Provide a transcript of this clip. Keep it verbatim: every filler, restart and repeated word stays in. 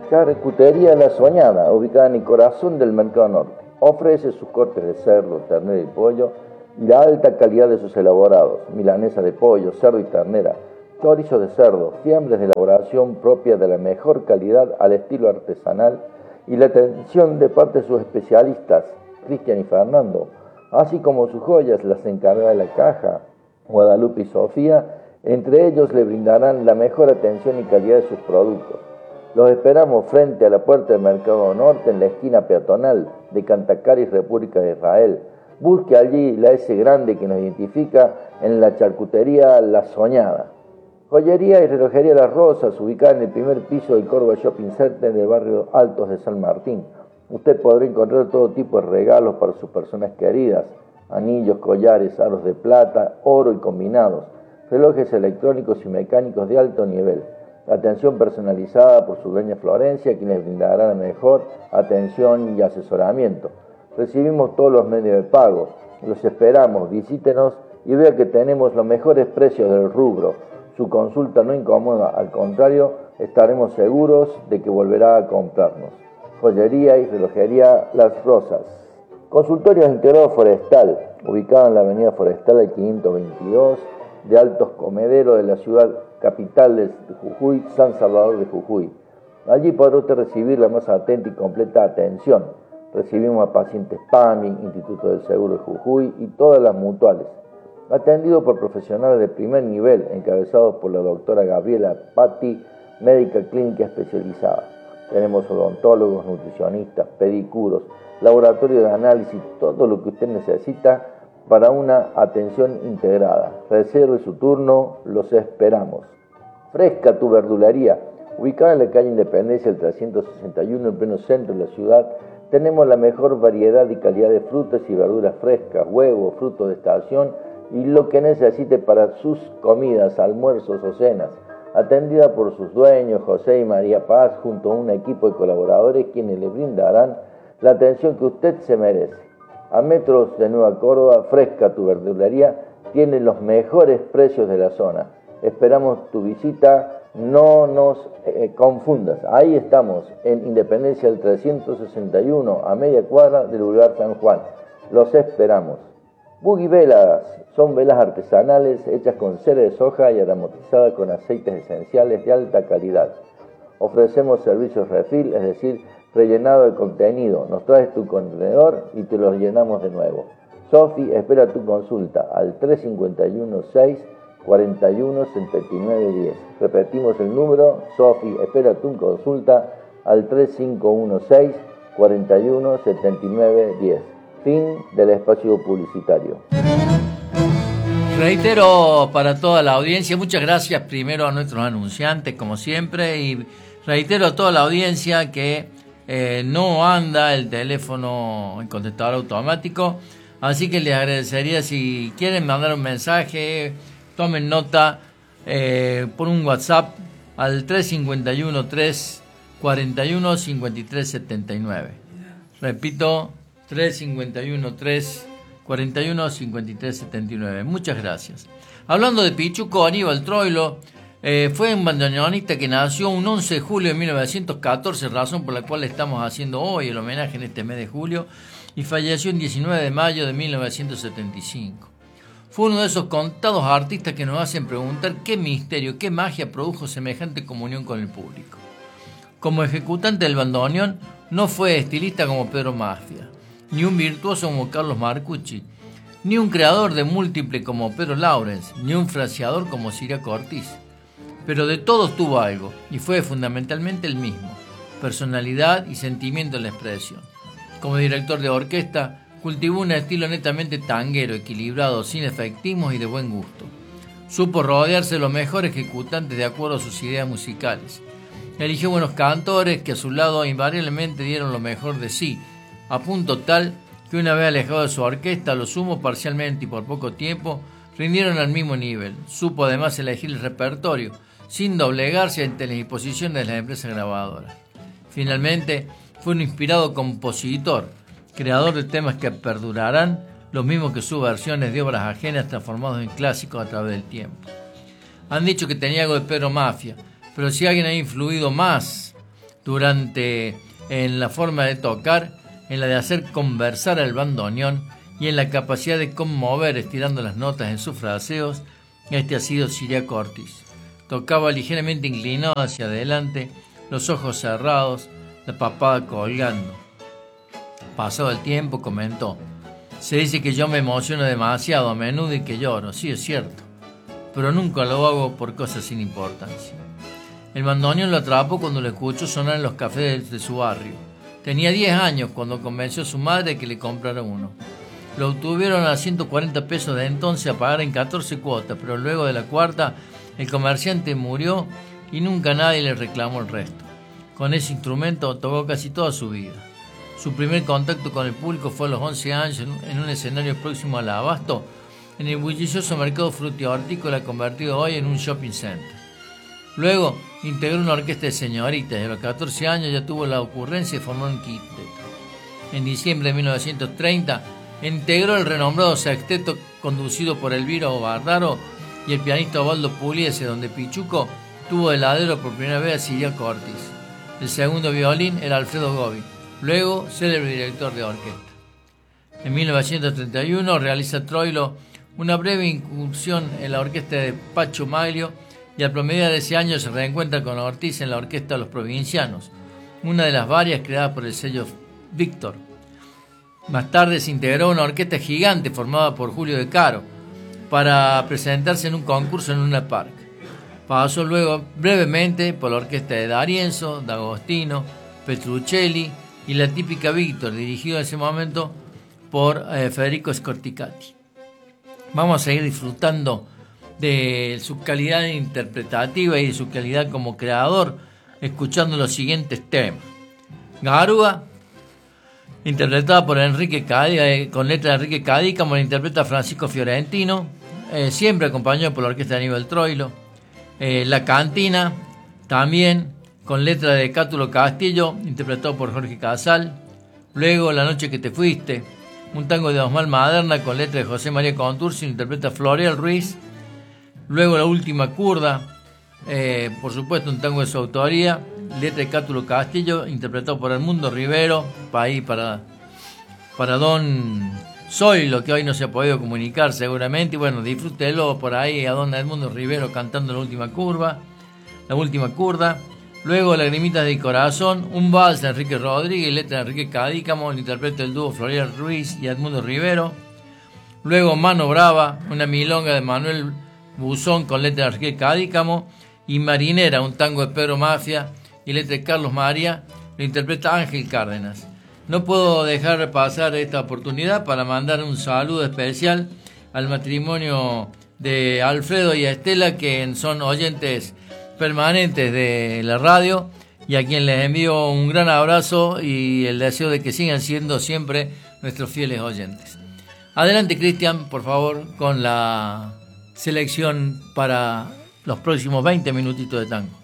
Charcutería La Soñada, ubicada en el corazón del Mercado Norte. Ofrece sus cortes de cerdo, ternera y pollo y la alta calidad de sus elaborados, milanesa de pollo, cerdo y ternera, chorizo de cerdo, fiambres de elaboración propia de la mejor calidad al estilo artesanal y la atención de parte de sus especialistas, Cristian y Fernando, así como sus joyas, las encargadas de la caja, Guadalupe y Sofía. Entre ellos le brindarán la mejor atención y calidad de sus productos. Los esperamos frente a la puerta del Mercado Norte, en la esquina peatonal de Cantacaris, República de Israel. Busque allí la S grande que nos identifica en la charcutería La Soñada. Joyería y relojería Las Rosas, ubicada en el primer piso del Córdoba Shopping Center del barrio Altos de San Martín. Usted podrá encontrar todo tipo de regalos para sus personas queridas: anillos, collares, aros de plata, oro y combinados, relojes electrónicos y mecánicos de alto nivel. Atención personalizada por su dueña Florencia, quien les brindará la mejor atención y asesoramiento. Recibimos todos los medios de pago. Los esperamos, visítenos y vea que tenemos los mejores precios del rubro. Su consulta no incomoda, al contrario, estaremos seguros de que volverá a comprarnos. Joyería y relojería Las Rosas. Consultorio Integrado Forestal, ubicado en la avenida Forestal al quinientos veintidós de Altos Comedero de la ciudad capital de Jujuy, San Salvador de Jujuy. Allí podrá usted recibir la más atenta y completa atención. Recibimos a pacientes P A M I, Instituto del Seguro de Jujuy y todas las mutuales. Atendido por profesionales de primer nivel, encabezados por la doctora Gabriela Patti, médica clínica especializada. Tenemos odontólogos, nutricionistas, pedicuros, laboratorio de análisis, todo lo que usted necesita para una atención integrada. Reserve su turno, los esperamos. Fresca tu verdulería, ubicada en la calle Independencia, el trescientos sesenta y uno, en pleno centro de la ciudad. Tenemos la mejor variedad y calidad de frutas y verduras frescas, huevos, frutos de estación y lo que necesite para sus comidas, almuerzos o cenas. Atendida por sus dueños, José y María Paz, junto a un equipo de colaboradores quienes le brindarán la atención que usted se merece. A metros de Nueva Córdoba, Fresca tu verdulería tiene los mejores precios de la zona. Esperamos tu visita, no nos eh, confundas. Ahí estamos, en Independencia del trescientos sesenta y uno, a media cuadra del Boulevard San Juan. Los esperamos. Buggy Velas son velas artesanales hechas con cera de soja y aromatizadas con aceites esenciales de alta calidad. Ofrecemos servicios refill, es decir, rellenado de contenido. Nos traes tu contenedor y te lo llenamos de nuevo. Sofi espera tu consulta al tres cinco uno, seis cuatro uno, setenta y nueve diez. Repetimos el número. Sofi espera tu consulta al tres cinco uno, seis cuatro uno, setenta y nueve diez. Fin del espacio publicitario. Reitero para toda la audiencia, muchas gracias primero a nuestros anunciantes, como siempre, y reitero a toda la audiencia que eh, no anda el teléfono en contestador automático, así que les agradecería si quieren mandar un mensaje, tomen nota eh, por un WhatsApp al tres cinco uno, tres cuatro uno, cinco tres siete nueve. Repito, tres cinco uno, tres cuatro uno, cinco tres siete nueve. Muchas gracias. Hablando de Pichuco, Aníbal Troilo eh, fue un bandoneonista que nació un once de julio de mil novecientos catorce, razón por la cual estamos haciendo hoy el homenaje en este mes de julio, y falleció el diecinueve de mayo de mil novecientos setenta y cinco. Fue uno de esos contados artistas que nos hacen preguntar qué misterio, qué magia produjo semejante comunión con el público. Como ejecutante del bandoneón, no fue estilista como Pedro Mafia, ni un virtuoso como Carlos Marcucci, ni un creador de múltiple como Pedro Lawrence, ni un fraseador como Ciriaco Ortiz. Pero de todos tuvo algo, y fue fundamentalmente el mismo: personalidad y sentimiento en la expresión. Como director de orquesta, cultivó un estilo netamente tanguero, equilibrado, sin efectismos y de buen gusto. Supo rodearse de los mejores ejecutantes de acuerdo a sus ideas musicales. Eligió buenos cantores que a su lado invariablemente dieron lo mejor de sí, a punto tal que una vez alejado de su orquesta, lo sumo parcialmente y por poco tiempo, rindieron al mismo nivel. Supo además elegir el repertorio, sin doblegarse ante las disposiciones de las empresas grabadoras. Finalmente, fue un inspirado compositor, creador de temas que perdurarán, los mismos que sus versiones de obras ajenas transformados en clásicos a través del tiempo. Han dicho que tenía algo de Pedro Mafia, pero si alguien ha influido más durante en la forma de tocar, en la de hacer conversar al bandoneón y en la capacidad de conmover estirando las notas en sus fraseos. Este ha sido Ciriaco Ortiz. Tocaba ligeramente inclinado hacia adelante, los ojos cerrados, la papada colgando. Pasado el tiempo, comentó: se dice que yo me emociono demasiado a menudo y que lloro. Sí, es cierto, pero nunca lo hago por cosas sin importancia. El bandoneón lo atrapó cuando lo escuchó sonar en los cafés de su barrio. Tenía diez años cuando convenció a su madre que le comprara uno. Lo obtuvieron a ciento cuarenta pesos de entonces a pagar en catorce cuotas, pero luego de la cuarta el comerciante murió y nunca nadie le reclamó el resto. Con ese instrumento tocó casi toda su vida. Su primer contacto con el público fue a los once años en un escenario próximo al Abasto, en el bullicioso mercado frutihortícola convertido hoy en un shopping center. Luego integró una orquesta de señoritas y a los catorce años ya tuvo la ocurrencia de formar un quinteto. En diciembre de mil novecientos treinta integró el renombrado sexteto conducido por Elviro Bardaro y el pianista Osvaldo Pugliese, donde Pichuco tuvo de ladero por primera vez a Ciriaco Ortiz. El segundo violín era Alfredo Gobi, luego célebre director de orquesta. En mil novecientos treinta y uno realiza Troilo una breve incursión en la orquesta de Pacho Maglio y al promediar de ese año se reencuentra con Ortiz en la Orquesta de los Provincianos, una de las varias creadas por el sello Víctor. Más tarde se integró una orquesta gigante formada por Julio De Caro para presentarse en un concurso en Luna Park. Pasó luego brevemente por la orquesta de D'Arienzo, D'Agostino, Petruccelli y la típica Víctor, dirigido en ese momento por eh, Federico Scorticati. Vamos a seguir disfrutando de su calidad interpretativa y de su calidad como creador, escuchando los siguientes temas. Garúa, interpretada por Enrique Cadí, con letra de Enrique Cadí, como la interpreta Francisco Fiorentino, eh, siempre acompañado por la orquesta de Aníbal Troilo. Eh, la Cantina, también con letra de Cátulo Castillo, interpretado por Jorge Casal. Luego La Noche que te fuiste, un tango de Osmar Maderna con letra de José María Contursi, interpreta Florial Ruiz. Luego La Última Curda, eh, por supuesto un tango de su autoría, letra de Cátulo Castillo, interpretado por Edmundo Rivero, ahí para, para Don Zoilo, que hoy no se ha podido comunicar seguramente, y bueno, disfrútelo por ahí a Don Edmundo Rivero cantando La Última Curva, La Última Curda. Luego Lagrimitas del Corazón, un vals de Enrique Rodríguez, letra de Enrique Cadícamo, lo interpreta el dúo Florial Ruiz y Edmundo Rivero. Luego Mano Brava, una milonga de Manuel Buzón con letra de Enrique Cadícamo, y Marinera, un tango de Pedro Mafia y letra de Carlos María, lo interpreta Ángel Cárdenas. No puedo dejar de pasar esta oportunidad para mandar un saludo especial al matrimonio de Alfredo y Estela, que son oyentes permanentes de la radio, y a quien les envío un gran abrazo y el deseo de que sigan siendo siempre nuestros fieles oyentes. Adelante, Cristian, por favor, con la selección para los próximos veinte minutitos de tango.